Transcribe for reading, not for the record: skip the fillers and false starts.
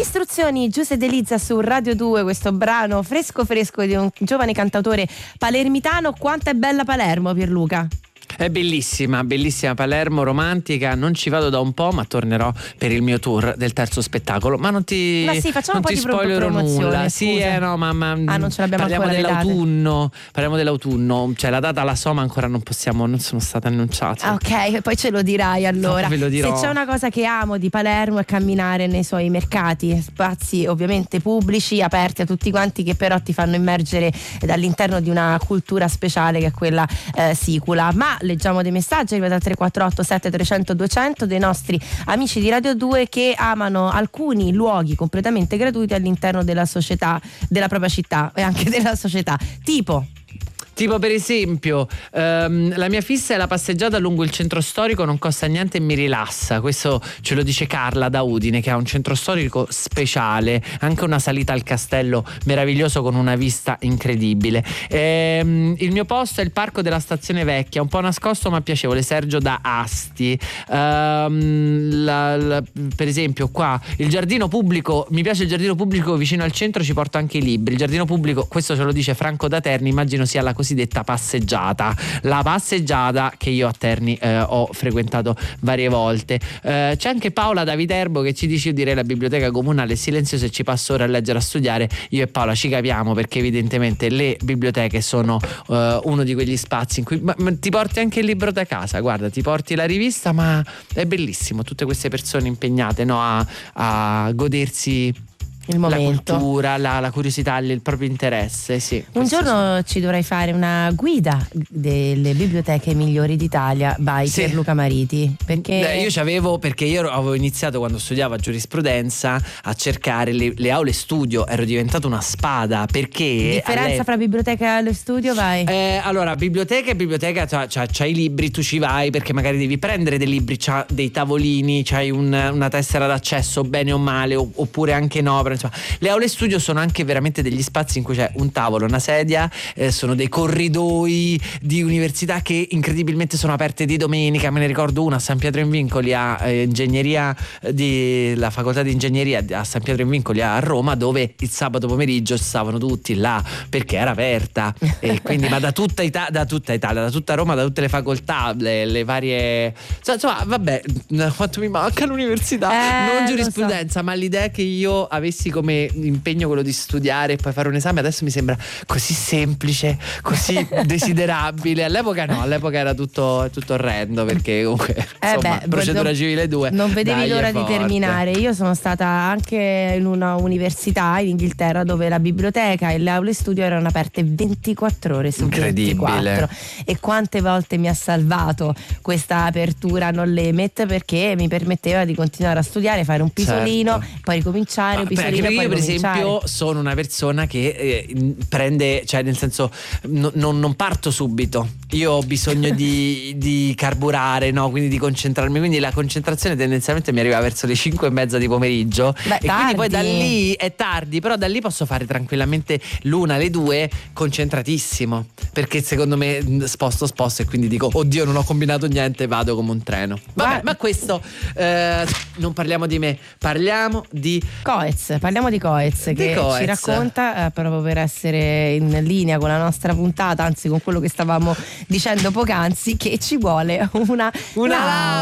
Istruzioni Giuse De Lizza su Radio 2, questo brano fresco di un giovane cantautore palermitano. Quanto è bella Palermo, Pierluca? È bellissima Palermo, romantica. Non ci vado da un po', ma tornerò per il mio tour del terzo spettacolo. Ma non ti, ma sì, facciamo non un ti po' di spoilerò nulla. Sì, no, ma non ce l'abbiamo parliamo ancora dell'autunno. Parliamo dell'autunno. Cioè la data la so, ma ancora non sono state annunciate. Ah, ok, poi ce lo dirai allora. Ve lo dirò. Se c'è una cosa che amo di Palermo è camminare nei suoi mercati, spazi ovviamente pubblici, aperti a tutti quanti, che però ti fanno immergere all'interno di una cultura speciale che è quella sicula. Ma leggiamo dei messaggi arrivati al 348 7300 200 dei nostri amici di Radio 2 che amano alcuni luoghi completamente gratuiti all'interno della società, della propria città e anche della società, tipo per esempio la mia fissa è la passeggiata lungo il centro storico, non costa niente e mi rilassa. Questo ce lo dice Carla da Udine, che ha un centro storico speciale, anche una salita al castello meraviglioso con una vista incredibile. Il mio posto è il parco della stazione vecchia, un po' nascosto ma piacevole, Sergio da Asti. Per esempio qua il giardino pubblico, mi piace il giardino pubblico vicino al centro, ci porto anche i libri. Il giardino pubblico, questo ce lo dice Franco da Terni, immagino sia la cosiddetta passeggiata, la passeggiata che io a Terni ho frequentato varie volte. C'è anche Paola da Viterbo che ci dice: io direi la biblioteca comunale è silenziosa e ci passo ore a leggere, a studiare. Io e Paola ci capiamo, perché evidentemente le biblioteche sono uno di quegli spazi in cui ma ti porti anche il libro da casa, guarda, ti porti la rivista, ma è bellissimo tutte queste persone impegnate, no, a godersi il momento, la cultura, la curiosità, il proprio interesse. Sì, un giorno ci dovrai fare una guida delle biblioteche migliori d'Italia by Pierluca Mariti, perché io avevo iniziato, quando studiavo giurisprudenza, a cercare le aule studio. Ero diventato una spada, perché differenza fra biblioteca e aule studio, vai. Allora, biblioteca c'ha i libri, tu ci vai perché magari devi prendere dei libri, c'ha dei tavolini, c'hai una tessera d'accesso bene o male, oppure anche no. Insomma, le aule studio sono anche veramente degli spazi in cui c'è un tavolo, una sedia, sono dei corridoi di università che incredibilmente sono aperte di domenica. Me ne ricordo una a San Pietro in Vincoli, a ingegneria, la facoltà di ingegneria a San Pietro in Vincoli a Roma, dove il sabato pomeriggio stavano tutti là perché era aperta, e quindi ma da tutta Italia, da tutta Roma, da tutte le facoltà, le varie, insomma, vabbè, quanto mi manca l'università, non giurisprudenza, ma l'idea che io avessi come impegno quello di studiare e poi fare un esame adesso mi sembra così semplice, così desiderabile. All'epoca era tutto orrendo, perché comunque procedura civile 2 non vedevi l'ora di terminare. Io sono stata anche in una università in Inghilterra dove la biblioteca e le aule studio erano aperte 24 ore su 24, e quante volte mi ha salvato questa apertura non limit, perché mi permetteva di continuare a studiare, fare un pisolino, poi ricominciare, un pisolino. Io per esempio sono una persona che prende, cioè nel senso non parto subito, io ho bisogno di carburare, no? Quindi di concentrarmi, quindi la concentrazione tendenzialmente mi arriva verso le 5:30 di pomeriggio. E quindi poi da lì è tardi, però da lì posso fare tranquillamente l'1, le 2 concentratissimo, perché secondo me sposto e quindi dico oddio non ho combinato niente, vado come un treno. Vabbè, ma questo non parliamo di me, parliamo di Coez, che ci racconta, proprio per essere in linea con la nostra puntata, anzi con quello che stavamo dicendo poc'anzi, che ci vuole una laurea